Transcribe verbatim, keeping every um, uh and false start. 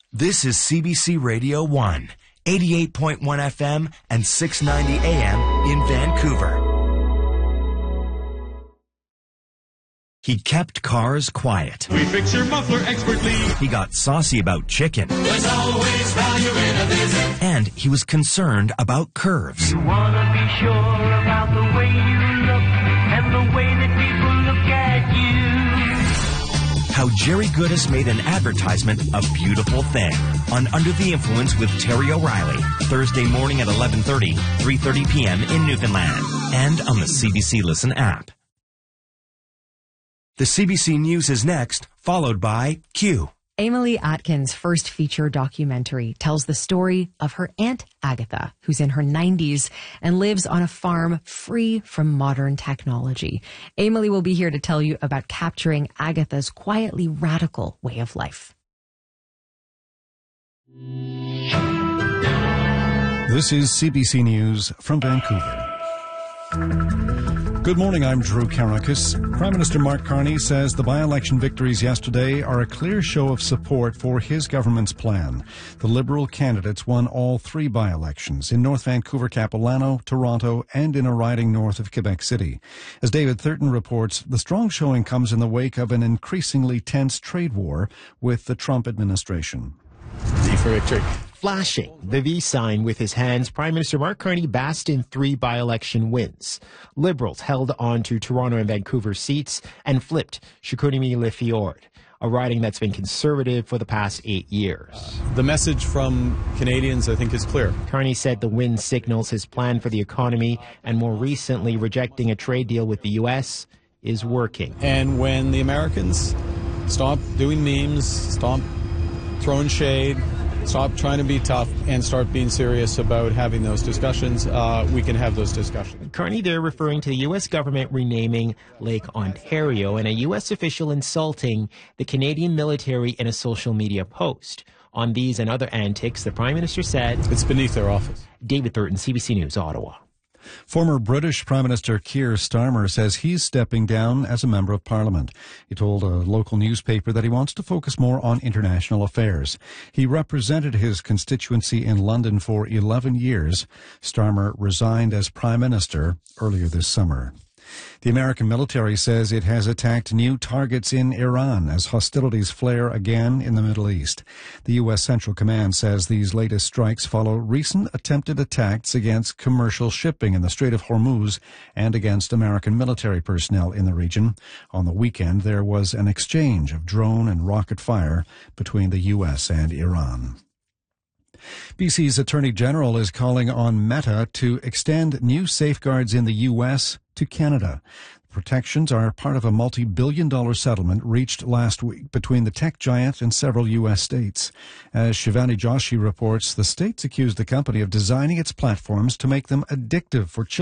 This is C B C Radio one, eighty-eight point one F M and six ninety A M in Vancouver. He kept cars quiet. We fix your muffler expertly. He got saucy about chicken. There's always value in a visit. And he was concerned about curves. You wanna be sure about the way you look and the way that people look at you. How Jerry Goodis made an advertisement a beautiful thing on Under the Influence with Terry O'Reilly, Thursday morning at eleven thirty, three thirty p m in Newfoundland, and on the C B C Listen app. The C B C News is next, followed by Q. Emily Atkins' first feature documentary tells the story of her Aunt Agatha, who's in her nineties and lives on a farm free from modern technology. Emily will be here to tell you about capturing Agatha's quietly radical way of life. This is C B C News from Vancouver. Good morning, I'm Drew Karakis. Prime Minister Mark Carney says the by-election victories yesterday are a clear show of support for his government's plan. The Liberal candidates won all three by-elections in North Vancouver, Capilano, Toronto, and in a riding north of Quebec City. As David Thurton reports, the strong showing comes in the wake of an increasingly tense trade war with the Trump administration. V for victory. Flashing the V sign with his hands, Prime Minister Mark Carney basked in three by-election wins. Liberals held on to Toronto and Vancouver seats and flipped Chicoutimi-Le-Fjord, a riding that's been conservative for the past eight years. The message from Canadians, I think, is clear. Carney said the win signals his plan for the economy, and more recently rejecting a trade deal with the U S is working. And when the Americans stop doing memes, stop throwing shade, stop trying to be tough, and start being serious about having those discussions, uh, we can have those discussions. Carney there referring to the U S government renaming Lake Ontario, and a U S official insulting the Canadian military in a social media post. On these and other antics, the Prime Minister said, "It's beneath their office." David Thurton, C B C News, Ottawa. Former British Prime Minister Keir Starmer says he's stepping down as a Member of Parliament. He told a local newspaper that he wants to focus more on international affairs. He represented his constituency in London for eleven years. Starmer resigned as Prime Minister earlier this summer. The American military says it has attacked new targets in Iran as hostilities flare again in the Middle East. The U S Central Command says these latest strikes follow recent attempted attacks against commercial shipping in the Strait of Hormuz and against American military personnel in the region. On the weekend, there was an exchange of drone and rocket fire between the U S and Iran. B C's Attorney General is calling on Meta to extend new safeguards in the U S to Canada. The protections are part of a multi-billion dollar settlement reached last week between the tech giant and several U S states. As Shivani Joshi reports, the states accused the company of designing its platforms to make them addictive for children.